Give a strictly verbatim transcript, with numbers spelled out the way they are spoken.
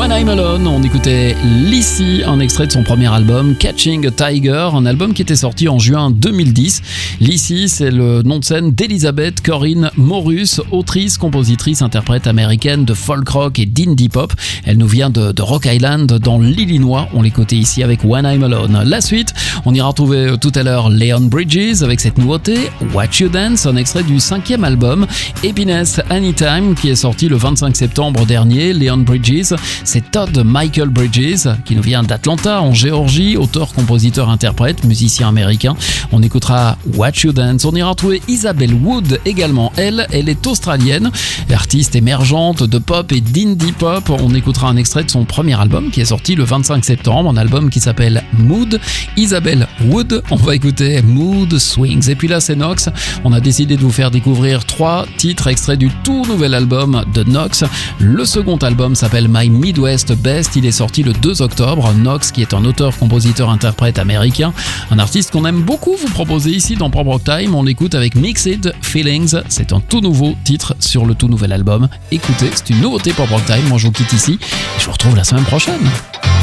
When I'm Alone, on écoutait Lissy, un extrait de son premier album Catching a Tiger, un album qui était sorti en juin deux mille dix. Lissy, c'est le nom de scène d'Elizabeth Corinne Morus, autrice, compositrice, interprète américaine de folk rock et d'indie pop. Elle nous vient de, de Rock Island dans l'Illinois. On l'écoutait ici avec When I'm Alone. La suite, on ira retrouver tout à l'heure Leon Bridges avec cette nouveauté Watch You Dance, un extrait du cinquième album Happiness Anytime qui est sorti le vingt-cinq septembre dernier. Leon Bridges, c'est Todd Michael Bridges qui nous vient d'Atlanta en Géorgie, auteur, compositeur, interprète, musicien américain. On écoutera Watch You Dance. On ira retrouver Isabelle Wood également. Elle, elle est australienne, artiste émergente de pop et d'indie pop. On écoutera un extrait de son premier album qui est sorti le vingt-cinq septembre, un album qui s'appelle Mood. Isabelle Wood, on va écouter Mood Swings. Et puis là, c'est Nox. On a décidé de vous faire découvrir trois titres extraits du tout nouvel album de Nox. Le second album s'appelle My Midwest Best. Il est sorti le deux octobre. Nox, qui est un auteur, compositeur, interprète américain, un artiste qu'on aime beaucoup vous proposer ici dans Pop Rock Time. On l'écoute avec Mixed Feelings. C'est un tout nouveau titre sur le tout nouvel album. Écoutez, c'est une nouveauté Pop Rock Time. Moi, je vous quitte ici et je vous retrouve la semaine prochaine.